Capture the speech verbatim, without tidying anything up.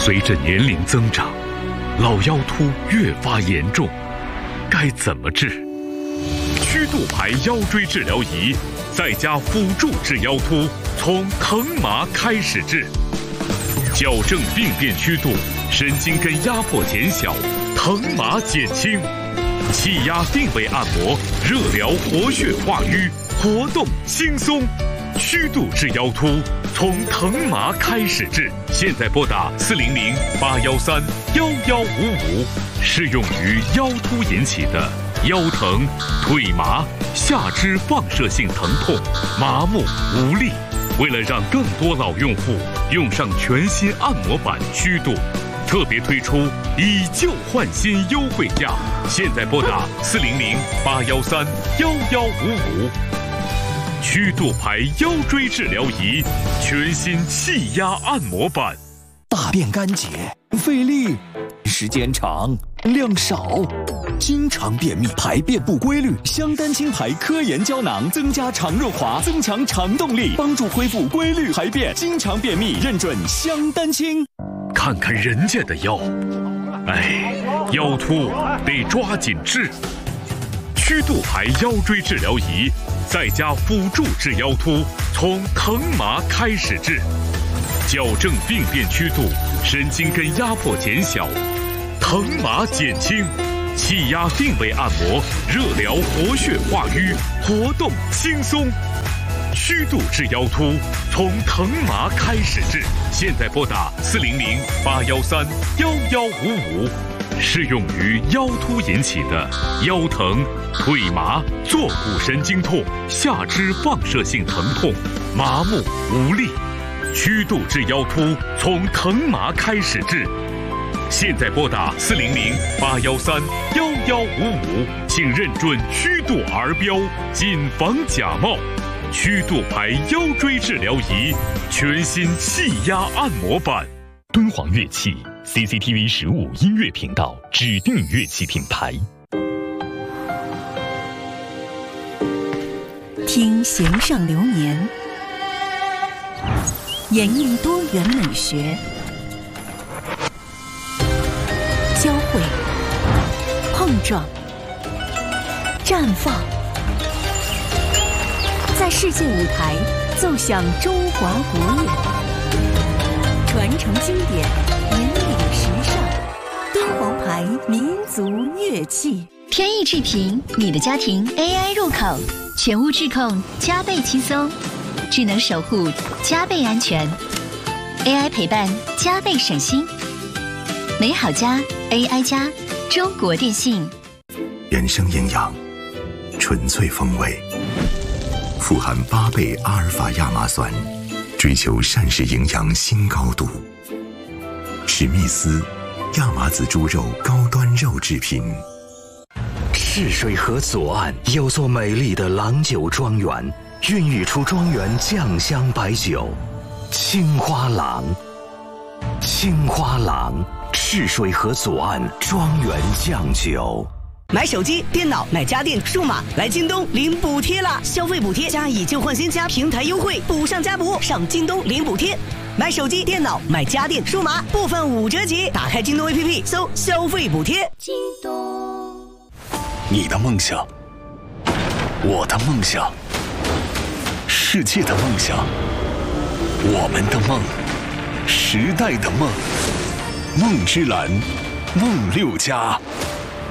随着年龄增长，老腰突越发严重，该怎么治？曲度牌腰椎治疗仪在家辅助治腰突，从疼麻开始治，矫正病变曲度，神经根压迫减小，疼麻减轻，气压定位按摩，热疗活血化瘀，活动轻松。曲度治腰突，从疼麻开始治。现在拨打四零零八幺三幺幺五五，适用于腰突引起的腰疼、腿麻、下肢放射性疼痛、麻木无力。为了让更多老用户用上全新按摩版曲度，特别推出以旧换新优惠价。现在拨打四零零八幺三幺幺五五。曲度牌腰椎治疗仪，全新气压按摩版。 大便干结、费力、时间长、量少，经常便秘、排便不规律，香丹清牌科研胶囊增加肠润滑，增强肠动力，帮助恢复规律排便。经常便秘认准香丹清。 看看人家的腰，哎，腰突得抓紧治。曲度牌腰椎治疗仪在家辅助治腰突，从疼麻开始治，矫正病变曲度，神经根压迫减小，疼麻减轻，气压定位按摩，热疗活血化瘀，活动轻松。曲度治腰突，从疼麻开始治。现在拨打四零零八幺三幺幺五五，适用于腰突引起的腰疼、腿麻、坐骨神经痛、下肢放射性疼痛、麻木无力。曲度治腰突，从疼麻开始治。现在拨打四零零八幺三幺幺五五，请认准曲度儿标，谨防假冒。曲度牌腰椎治疗仪，全新气压按摩版。敦煌乐器 C C T V 十五音乐频道指定乐器品牌。 听弦上流年，演绎多元美学，交汇、碰撞、绽放，在世界舞台奏响中华国乐，传承经典，引领时尚。敦煌牌民族乐器， 天翼智屏，你的家庭 A I 入口，全屋智控，加倍轻松，智能守护，加倍安全 ，A I 陪伴，加倍省心。美好家 A I 家，中国电信。 原生营养，纯粹风味，富含八倍阿尔法亚麻酸，追求膳食营养新高度。史密斯亚麻籽猪肉高端肉制品。 赤水河左岸有座美丽的郎酒庄园，孕育出庄园酱香白酒青花郎。青花郎，赤水河左岸庄园酱酒。 买手机、电脑、买家电、数码，来京东领补贴啦！消费补贴加以旧换新加平台优惠，补上加补，上京东领补贴。买手机、电脑、买家电、数码，部分五折起。打开京东 A P P， 搜消费补贴。京东， 你的梦想，我的梦想，世界的梦想，我们的梦，时代的梦，梦之蓝，梦六家。